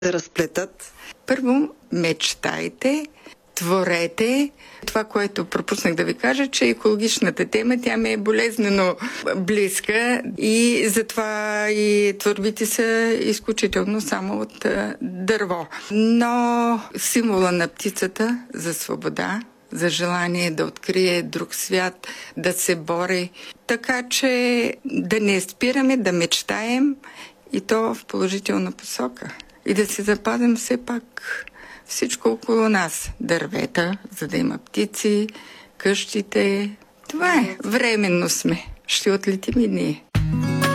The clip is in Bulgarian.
разплетат? Първо, мечтайте, творете. Това, което пропуснах да ви кажа, че екологичната тема, тя ми е болезнено близка и затова и творбите са изключително само от дърво. Но символа на птицата за свобода, за желание да открие друг свят, да се бори. Така че да не спираме, да мечтаем и то в положителна посока. И да се запазим все пак всичко около нас. Дървета, за да има птици, къщите. Това е. Временно сме. Ще отлетим и ние.